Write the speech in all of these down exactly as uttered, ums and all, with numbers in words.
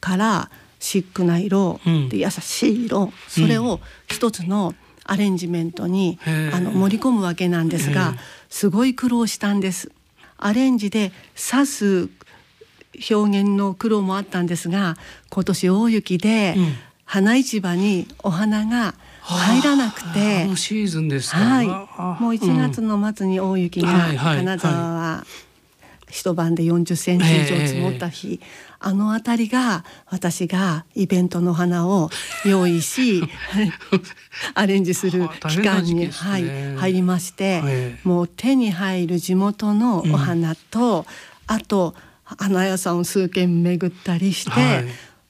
からシックな色、うん、で優しい色、それを一つのアレンジメントに、うん、あの盛り込むわけなんですが、すごい苦労したんです。アレンジで刺す表現の苦労もあったんですが、今年大雪で、うん、花市場にお花が入らなくて、 あのシーズンですか、 はい、もういちがつの末に大雪が、うん、金沢は一晩でよんじゅっセンチ以上積もった日、えー、あのあたりが私がイベントの花を用意しアレンジする期間に、ね、はい、入りまして、えー、もう手に入る地元のお花と、うん、あと花屋さんを数軒巡ったりして、はい、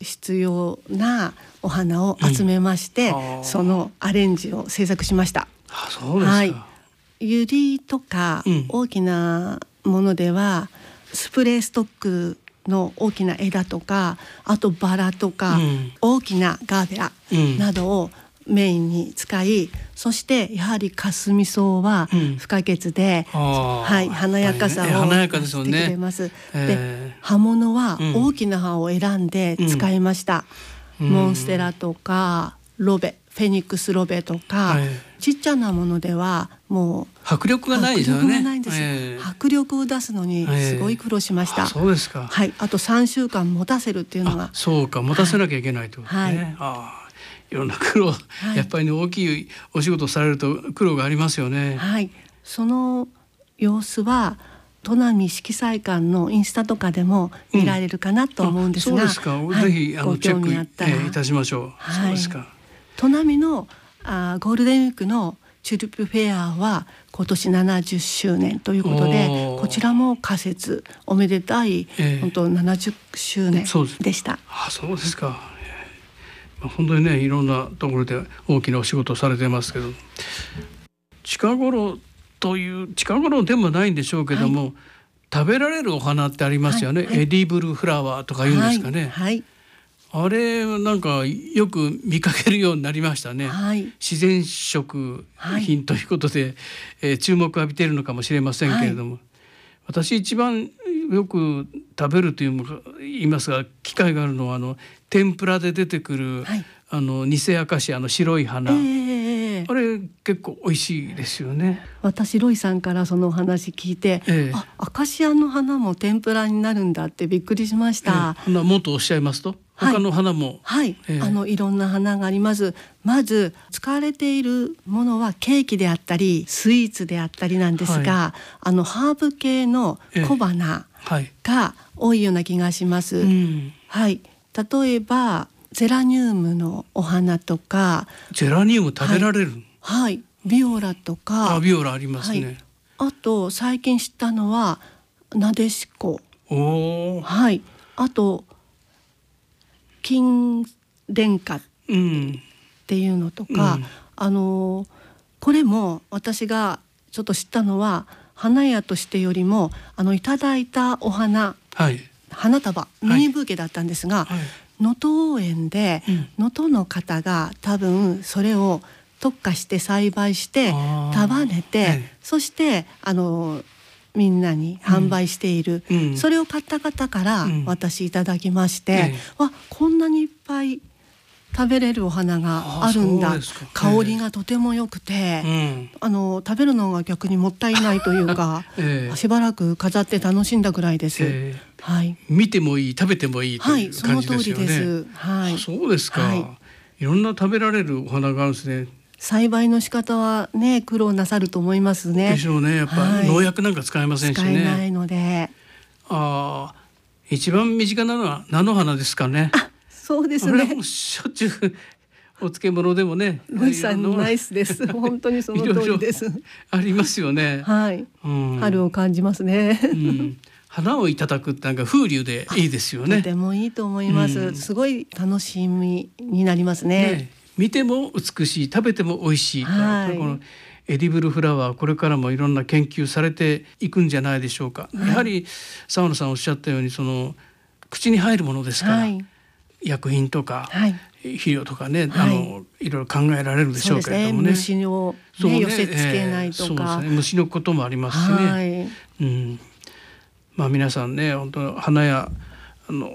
必要なお花を集めまして、うん、そのアレンジを制作しました。 あ、そうですか。はい、 ユリとか大きなものでは、うん、スプレーストックの大きな枝とか、あとバラとか、うん、大きなガーベラなどをメインに使い、うん、そしてやはりかすみ草は不可欠で、うん、はい、華やかさを出してくれます。で、葉物は大きな葉を選んで使いました。うん、モンステラとかロベ、フェニックスロベとか、はい、ちっちゃなものではもう迫力がないですよね。 迫力がないんです、えー、迫力を出すのにすごい苦労しました。 えー、あ、そうですか。 はい、あとさんしゅうかん持たせるっていうのが、 そうか、持たせなきゃいけないと、ね、はい、あ、いろんな苦労、はい、やっぱりね、大きいお仕事されると苦労がありますよね。 はい、その様子は砺波色彩館のインスタとかでも見られるかなと思うんですが、うん、 そうですか、はい、ぜひあのチェック、えー、いたしましょう。はい、そうですか。 砺波のあゴールデンウィークのチューリップフェアは今年ななじゅっしゅうねんということで、こちらも仮設おめでたい、えー、本当ななじゅっしゅうねんでした。 あ、そうですか。えー、本当にね、いろんなところで大きなお仕事をされてますけど、近頃という近頃でもないんでしょうけども、はい、食べられるお花ってありますよね。はいはい、エディブルフラワーとか言うんですかね。はいはい、あれなんかよく見かけるようになりましたね。はい、自然食品ということで、はい、えー、注目を浴びているのかもしれませんけれども、はい、私一番よく食べるという言いますが機会があるのは、あの天ぷらで出てくる、はい、あの偽アカシアの白い花、えー、あれ結構美味しいですよね。 私ロイさんからそのお話聞いて、えー、あ、アカシアの花も天ぷらになるんだってびっくりしました。 えー、もっとおっしゃいますと、他の花も、 はい、はい、えー、あのいろんな花があります。まず使われているものはケーキであったりスイーツであったりなんですが、はい、あのハーブ系の小花が多いような気がします。えー、うん、はい、例えばゼラニウムのお花とか。 ゼラニウム食べられる？ はい、はい、ビオラとか。 あ、ビオラありますね。 はい、あと最近知ったのはナデシコ。お、はい、あと金蓮花っていうのとか、うん、あのこれも私がちょっと知ったのは花屋としてよりもあのいただいたお花、はい、花束ミニブーケだったんですが、能登、はい、園で能登、うん、の方が多分それを特化して栽培して束ねて、はい、そしてあのみんなに販売している、うん、それを買った方から私いただきまして、うん、わ、こんなにいっぱい食べれるお花があるんだ。香りがとても良くて、うん、あの食べるのが逆にもったいないというか、えー、しばらく飾って楽しんだぐらいです。えー、はい、 見てもいい、食べてもいいという感じですよね。はい、その通りです。はい、そうですか。はい、いろんな食べられるお花があるんですね。 栽培の仕方はね、苦労なさると思いますね。 でしょうね。やっぱ農薬なんか使えませんしね。 使えないので。 ああ、一番身近なのは菜の花ですかね。 あ、そうですね。 もしょっちゅうお漬物でもね。 ロイさんナイスです。本当にその通りです。 ありますよね。 はい、うん、春を感じますね。うん、 花をいただくってなんか風流でいいですよね。 とてもいいと思います。うん、すごい楽しみになりますね。ね、 見ても美しい、食べても美味しい、はい、このエディブルフラワー、これからもいろんな研究されていくんじゃないでしょうか。はい、やはり澤野さんおっしゃったように、その口に入るものですから、はい、薬品とか、はい、肥料とかね、はい、あのいろいろ考えられるでしょうけれどもね。 虫を、ね、寄せつけないとか、えー、そうですね、 虫のこともありますしね。はい、うん、まあ皆さんね、本当花やあの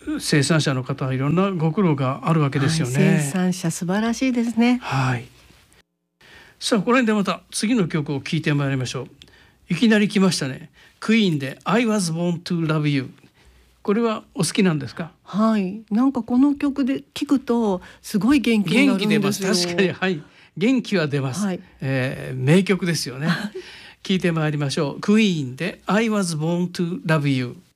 生産者の方はいろんなご苦労があるわけですよね。 はい、生産者素晴らしいですね。 はい。さあこれでまた次の曲を聴いてまいりましょう。いきなり来ましたね。クイーンで I was born to love you。これはお好きなんですか？ はい、なんかこの曲で聞くとすごい元気になるんですよ。 元気出ます。確かに、はい、元気は出ます。はい、えー、名曲ですよね。聞いてまいりましょう。クイーンで I was born to love you。